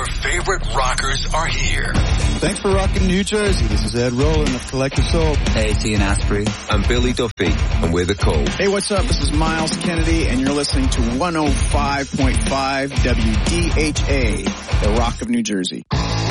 favorite rockers are here. Thanks for rocking New Jersey. This is Ed Roland of Collective Soul. Hey, it's Ian Asprey. I'm Billy Duffy, and we're The Code. Hey, what's up? This is Miles Kennedy, and you're listening to 105.5 WDHA, the Rock of New Jersey.